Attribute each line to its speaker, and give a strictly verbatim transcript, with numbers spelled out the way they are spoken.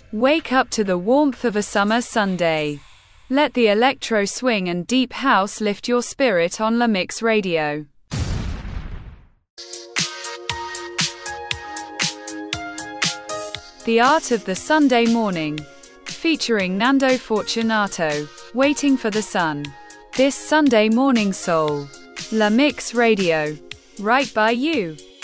Speaker 1: Wake up to the warmth of a summer Sunday. Let the electro swing and deep house lift your spirit on La Mix Radio. The Art of the Sunday Morning, featuring Nando Fortunato, Waiting for the Sun. This Sunday morning soul. La Mix Radio. Right by you.